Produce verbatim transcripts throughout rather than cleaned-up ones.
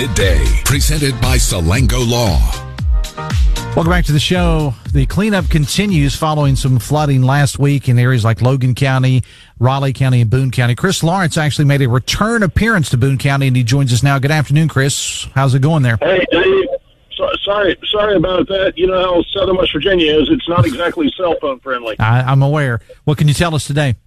Midday, presented by Salango Law. Welcome back to the show. The cleanup continues following some flooding last week in areas like Logan County, Raleigh County, and Boone County. Chris Lawrence actually made a return appearance to Boone County, and he joins us now. Good afternoon, Chris. How's it going there? Hey, Dave. So, sorry, sorry about that. You know how Southern West Virginia is. It's not exactly cell phone friendly. I, I'm aware. What can you tell us today?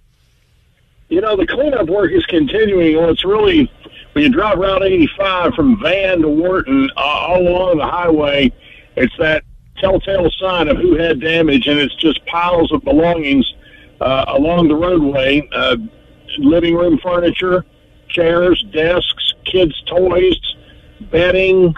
You know, the cleanup work is continuing. Well, it's really, when you drive Route eighty-five from Van to Wharton, uh, all along the highway, it's that telltale sign of who had damage, and it's just piles of belongings uh, along the roadway, uh, living room furniture, chairs, desks, kids' toys, bedding.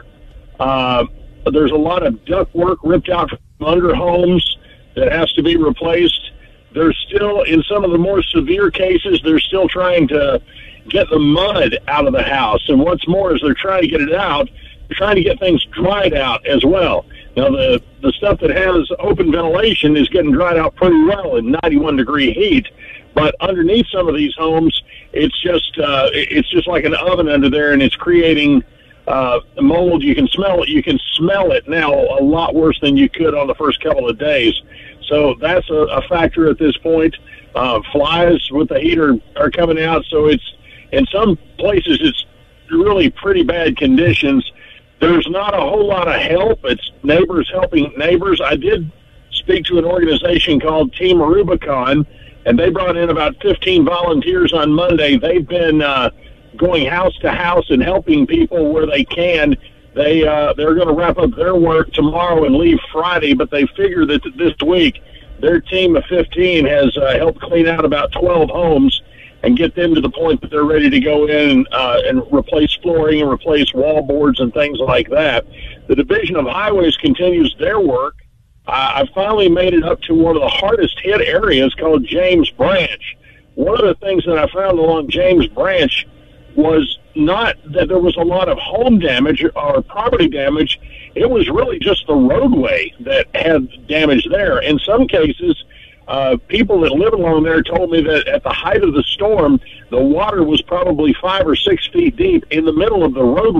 Uh, there's a lot of ductwork ripped out from under homes that has to be replaced. They're still, in some of the more severe cases, they're still trying to get the mud out of the house. And what's more is they're trying to get it out. They're trying to get things dried out as well. Now, the, the stuff that has open ventilation is getting dried out pretty well in ninety-one degree heat. But underneath some of these homes, it's just uh, it's just like an oven under there, and it's creating uh, mold. You can smell it. You can smell it now a lot worse than you could on the first couple of days. So that's a, a factor at this point. Uh, flies with the heater are coming out, so it's in some places it's really pretty bad conditions. There's not a whole lot of help. It's neighbors helping neighbors. I did speak to an organization called Team Rubicon, and they brought in about fifteen volunteers on Monday. They've been uh, going house to house and helping people where they can. They, uh, they're going to wrap up their work tomorrow and leave Friday, but they figure that this week their team of fifteen has uh, helped clean out about twelve homes and get them to the point that they're ready to go in uh, and replace flooring and replace wall boards and things like that. The Division of Highways continues their work. Uh, I finally made it up to one of the hardest hit areas called James Branch. One of the things that I found along James Branch was not that there was a lot of home damage or property damage. It was really just the roadway that had damage there. In some cases, Uh, people that live along there told me that at the height of the storm, the water was probably five or six feet deep in the middle of the roadway.